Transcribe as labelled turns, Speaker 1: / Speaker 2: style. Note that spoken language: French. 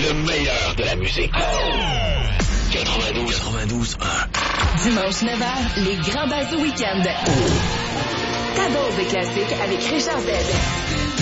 Speaker 1: Le meilleur de la musique. 92.1.
Speaker 2: Dimanche 9h, les grands bals du week-end. Ta dose des classiques avec Richard Z.